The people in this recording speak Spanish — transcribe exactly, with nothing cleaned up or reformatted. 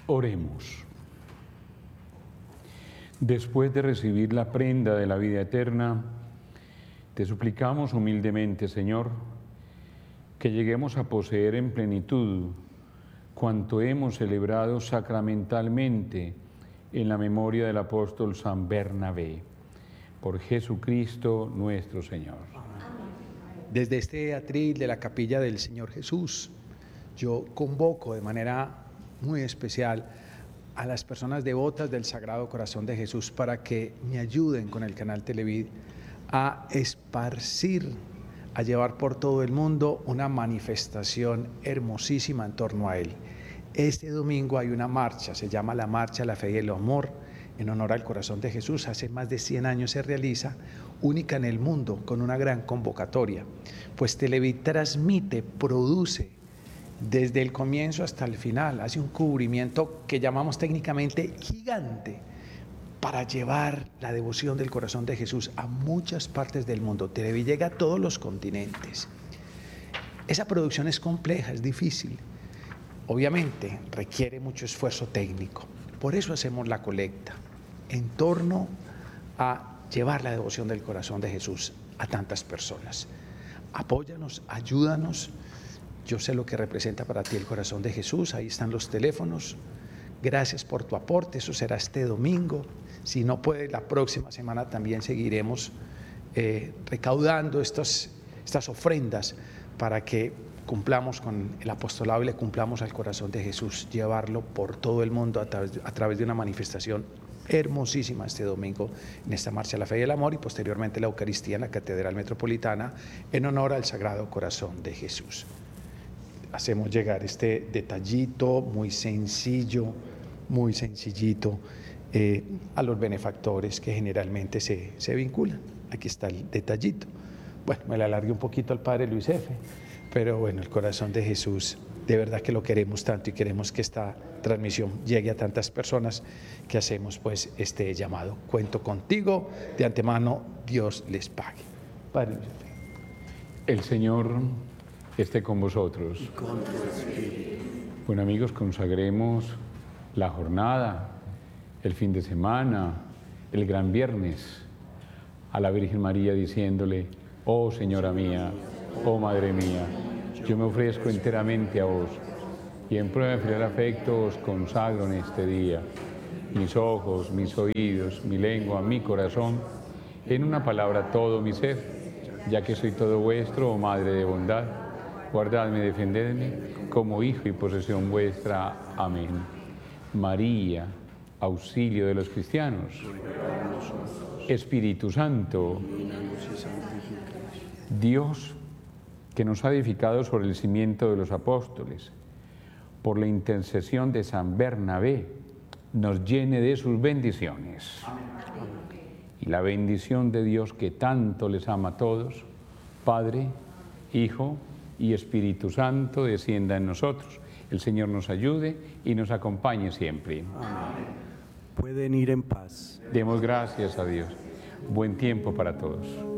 Oremos. Después de recibir la prenda de la vida eterna, te suplicamos humildemente, Señor, que lleguemos a poseer en plenitud cuanto hemos celebrado sacramentalmente en la memoria del apóstol San Bernabé. Por Jesucristo nuestro Señor. Desde este atril de la Capilla del Señor Jesús, yo convoco de manera muy especial a las personas devotas del Sagrado Corazón de Jesús para que me ayuden con el canal Televid a esparcir, a llevar por todo el mundo una manifestación hermosísima en torno a Él. Este domingo hay una marcha, se llama la Marcha de la Fe y el Amor, en honor al Corazón de Jesús. Hace más de cien años se realiza, única en el mundo, con una gran convocatoria. Pues Televid transmite, produce, desde el comienzo hasta el final, hace un cubrimiento que llamamos técnicamente gigante para llevar la devoción del Corazón de Jesús a muchas partes del mundo. Televid llega a todos los continentes. Esa producción es compleja, es difícil. Obviamente requiere mucho esfuerzo técnico. Por eso hacemos la colecta en torno a llevar la devoción del Corazón de Jesús a tantas personas. Apóyanos, ayúdanos. Yo sé lo que representa para ti el Corazón de Jesús. Ahí están los teléfonos. Gracias por tu aporte. Eso será este domingo. Si no puede, la próxima semana también seguiremos eh, recaudando estos, estas ofrendas para que cumplamos con el apostolado y le cumplamos al Corazón de Jesús, llevarlo por todo el mundo a través, a través de una manifestación hermosísima este domingo en esta Marcha de la Fe y el Amor, y posteriormente la Eucaristía en la Catedral Metropolitana en honor al Sagrado Corazón de Jesús. Hacemos llegar este detallito muy sencillo, muy sencillito eh, a los benefactores que generalmente se, se vinculan. Aquí está el detallito. Bueno, me le alargué un poquito al Padre Luis F., pero bueno, el Corazón de Jesús, de verdad que lo queremos tanto y queremos que esta transmisión llegue a tantas personas que hacemos pues este llamado. Cuento contigo, de antemano, Dios les pague. Padre Luis F. El Señor esté con vosotros. Y con tu espíritu. Bueno, amigos, consagremos la jornada, el fin de semana, el gran viernes, a la Virgen María diciéndole: oh Señora mía, oh Madre mía, yo me ofrezco enteramente a vos y en prueba de fiel afecto os consagro en este día mis ojos, mis oídos, mi lengua, mi corazón, en una palabra todo mi ser, ya que soy todo vuestro, oh Madre de bondad. Guardadme y defendedme como hijo y posesión vuestra. Amén. María, auxilio de los cristianos. Espíritu Santo, Dios, que nos ha edificado sobre el cimiento de los apóstoles, por la intercesión de San Bernabé, nos llene de sus bendiciones. Y la bendición de Dios, que tanto les ama a todos, Padre, Hijo y Espíritu Santo, descienda en nosotros. El Señor nos ayude y nos acompañe siempre. Amén. Pueden ir en paz. Demos gracias a Dios. Buen tiempo para todos.